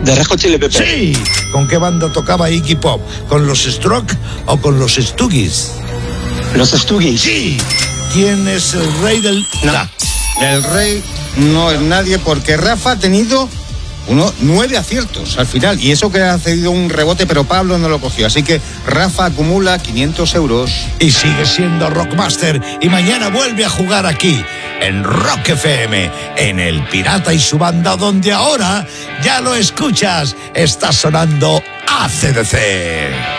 ¿De Red Hot Chili Peppers? Sí. ¿Con qué banda tocaba Iggy Pop? ¿Con los Strokes o con los Stooges? Los Stooges. Sí. ¿Quién es el rey del...? No. El rey no es nadie porque Rafa ha tenido 9 aciertos al final. Y eso que ha cedido un rebote, pero Pablo no lo cogió. Así que Rafa acumula 500 euros. Y sigue siendo Rockmaster. Y mañana vuelve a jugar aquí, en Rock FM, en El Pirata y su banda, donde ahora, ya lo escuchas, está sonando AC/DC.